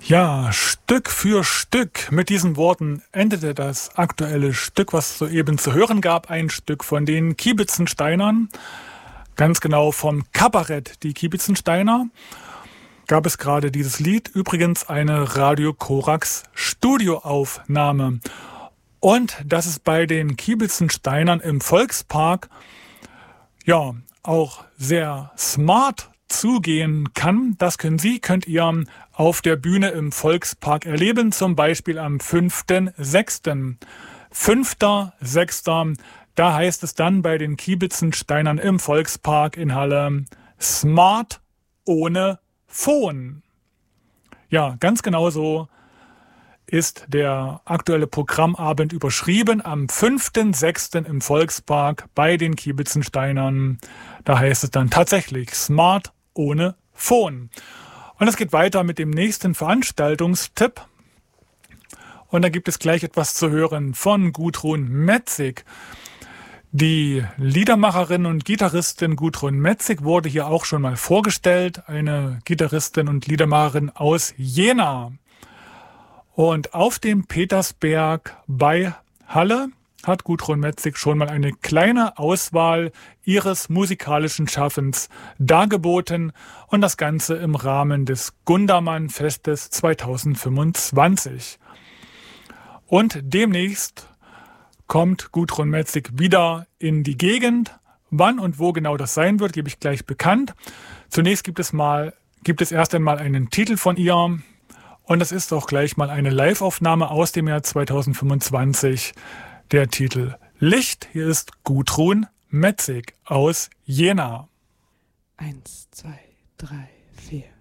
Ja, Stück für Stück. Mit diesen Worten endete das aktuelle Stück, was soeben zu hören gab. Ein Stück von den Kiebitzensteinern. Ganz genau vom Kabarett Die Kiebitzensteiner gab es gerade dieses Lied. Übrigens eine Radio Korax Studioaufnahme. Und dass es bei den Kiebitzensteinern im Volkspark ja auch sehr smart zugehen kann, das könnt ihr auf der Bühne im Volkspark erleben, zum Beispiel am 5.6. 5.6. Da heißt es dann bei den Kiebitzensteinern im Volkspark in Halle Smart ohne Phone. Ja, ganz genau so ist der aktuelle Programmabend überschrieben am 5.6. im Volkspark bei den Kiebitzensteinern. Da heißt es dann tatsächlich Smart ohne Phone. Und es geht weiter mit dem nächsten Veranstaltungstipp. Und da gibt es gleich etwas zu hören von Gudrun Metzig. Die Liedermacherin und Gitarristin Gudrun Metzig wurde hier auch schon mal vorgestellt. Eine Gitarristin und Liedermacherin aus Jena. Und auf dem Petersberg bei Halle hat Gudrun Metzig schon mal eine kleine Auswahl ihres musikalischen Schaffens dargeboten und das Ganze im Rahmen des Gundermann-Festes 2025. Und demnächst kommt Gudrun Metzig wieder in die Gegend. Wann und wo genau das sein wird, gebe ich gleich bekannt. Zunächst gibt es erst einmal einen Titel von ihr. Und das ist auch gleich mal eine Live-Aufnahme aus dem Jahr 2025. Der Titel Licht. Hier ist Gudrun Metzig aus Jena. 1, 2, 3, 4.